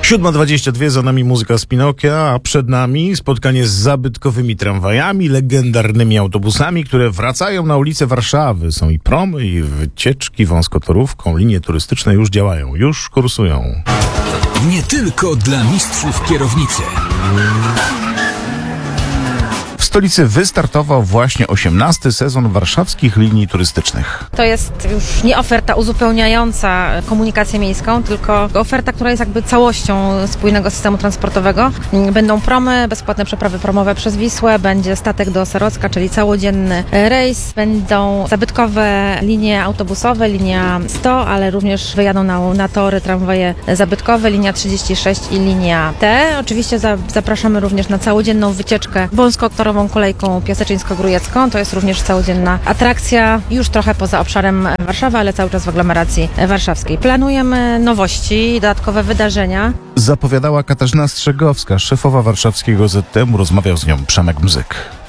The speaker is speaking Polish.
7:22, za nami muzyka z Pinokia, a przed nami spotkanie z zabytkowymi tramwajami, legendarnymi autobusami, które wracają na ulice Warszawy. Są i promy, i wycieczki wąskotorówką, linie turystyczne już działają, już kursują. Nie tylko dla mistrzów kierownicy. W stolicy wystartował właśnie 18. sezon warszawskich linii turystycznych. To jest już nie oferta uzupełniająca komunikację miejską, tylko oferta, która jest jakby całością spójnego systemu transportowego. Będą promy, bezpłatne przeprawy promowe przez Wisłę, będzie statek do Osarocka, czyli całodzienny rejs, będą zabytkowe linie autobusowe, linia 100, ale również wyjadą na tory tramwaje zabytkowe, linia 36 i linia T. Oczywiście zapraszamy również na całodzienną wycieczkę wąskotorową kolejką piaseczyńsko-grujecką. To jest również całodzienna atrakcja, już trochę poza obszarem Warszawy, ale cały czas w aglomeracji warszawskiej. Planujemy nowości, dodatkowe wydarzenia. Zapowiadała Katarzyna Strzegowska, szefowa warszawskiego ZTM. Rozmawiał z nią Przemek Mzyk.